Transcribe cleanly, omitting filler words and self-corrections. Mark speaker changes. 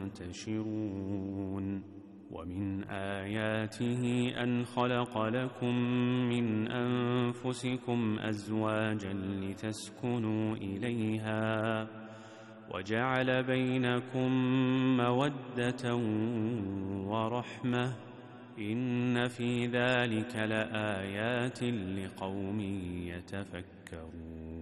Speaker 1: تنتشرون ومن آياته أن خلق لكم من أنفسكم أزواجا لتسكنوا إليها وجعل بينكم مودة ورحمة إن في ذلك لآيات لقوم يتفكرون